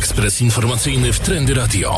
Ekspres informacyjny w Trendy Radio.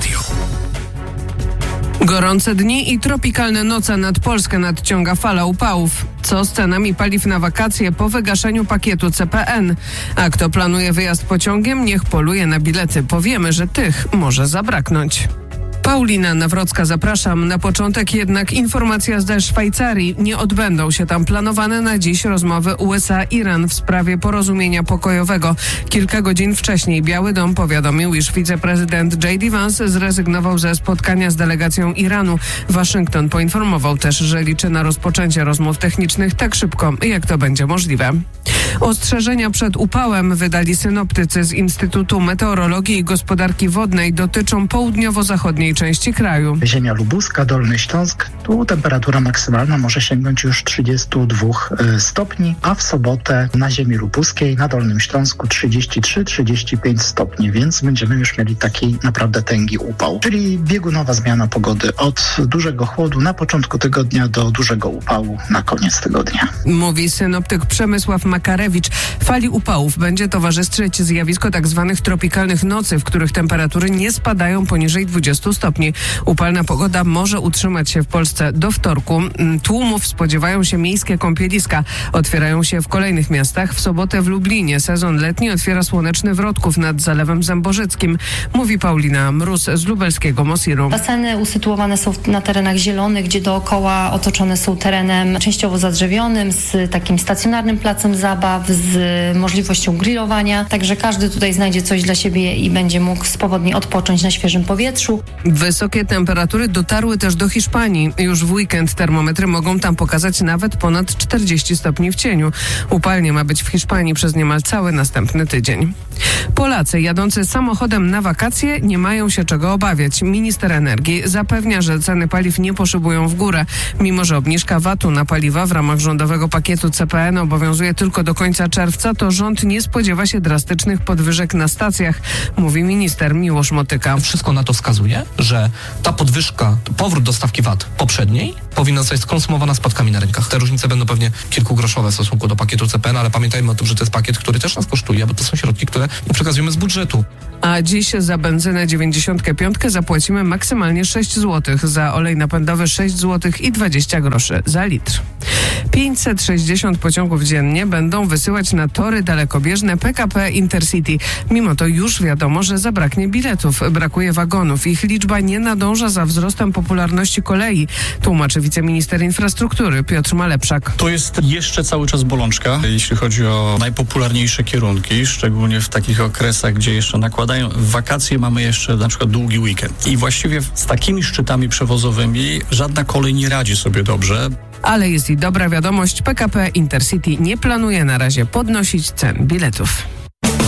Gorące dni i tropikalne noce nad Polskę nadciąga fala upałów. Co z cenami paliw na wakacje po wygaszeniu pakietu CPN? A kto planuje wyjazd pociągiem, niech poluje na bilety. Powiemy, że tych może zabraknąć. Paulina Nawrocka, zapraszam. Na początek jednak informacja ze Szwajcarii. Nie odbędą się tam planowane na dziś rozmowy USA-Iran w sprawie porozumienia pokojowego. Kilka godzin wcześniej Biały Dom powiadomił, iż wiceprezydent J.D. Vance zrezygnował ze spotkania z delegacją Iranu. Waszyngton poinformował też, że liczy na rozpoczęcie rozmów technicznych tak szybko, jak to będzie możliwe. Ostrzeżenia przed upałem wydali synoptycy z Instytutu Meteorologii i Gospodarki Wodnej, dotyczą południowo-zachodniej części kraju. Ziemia lubuska, Dolny Śląsk, tu temperatura maksymalna może sięgnąć już 32 stopni, a w sobotę na ziemi lubuskiej, na Dolnym Śląsku 33-35 stopni, więc będziemy już mieli taki naprawdę tęgi upał. Czyli biegunowa zmiana pogody od dużego chłodu na początku tygodnia do dużego upału na koniec tygodnia. Mówi synoptyk Przemysław Makarewicz. Fali upałów będzie towarzyszyć zjawisko tzw. tropikalnych nocy, w których temperatury nie spadają poniżej 20 stopni. Upalna pogoda może utrzymać się w Polsce do wtorku. Tłumów spodziewają się miejskie kąpieliska. Otwierają się w kolejnych miastach. W sobotę w Lublinie sezon letni otwiera słoneczny Wrodków nad Zalewem Zębożyckim. Mówi Paulina Mróz z lubelskiego Mosiru. Baseny usytuowane są na terenach zielonych, gdzie dookoła otoczone są terenem częściowo zadrzewionym, z takim stacjonarnym placem zabaw, z możliwością grillowania. Także każdy tutaj znajdzie coś dla siebie i będzie mógł swobodnie odpocząć na świeżym powietrzu. Wysokie temperatury dotarły też do Hiszpanii. Już w weekend termometry mogą tam pokazać nawet ponad 40 stopni w cieniu. Upalnie ma być w Hiszpanii przez niemal cały następny tydzień. Polacy jadący samochodem na wakacje nie mają się czego obawiać. Minister energii zapewnia, że ceny paliw nie poszybują w górę. Mimo że obniżka VAT-u na paliwa w ramach rządowego pakietu CPN obowiązuje tylko do końca czerwca, to rząd nie spodziewa się drastycznych podwyżek na stacjach, mówi minister Miłosz Motyka. Wszystko na to wskazuje, że ta podwyżka, powrót do stawki VAT poprzedniej powinna zostać skonsumowana spadkami na rynkach. Te różnice będą pewnie kilkugroszowe w stosunku do pakietu CPN, ale pamiętajmy o tym, że to jest pakiet, który też nas kosztuje, bo to są środki, które nie przekazujemy z budżetu. A dziś za benzynę 95 zapłacimy maksymalnie 6 zł, za olej napędowy 6 zł i 20 groszy za litr. 560 pociągów dziennie będą wysyłać na tory dalekobieżne PKP Intercity. Mimo to już wiadomo, że zabraknie biletów, brakuje wagonów. Ich liczba nie nadąża za wzrostem popularności kolei, tłumaczy wiceminister infrastruktury Piotr Malepszak. To jest jeszcze cały czas bolączka, jeśli chodzi o najpopularniejsze kierunki, szczególnie w takich okresach, gdzie jeszcze nakładają. W wakacje mamy jeszcze na przykład długi weekend. I właściwie z takimi szczytami przewozowymi żadna kolej nie radzi sobie dobrze. Ale jest i dobra wiadomość, PKP Intercity nie planuje na razie podnosić cen biletów.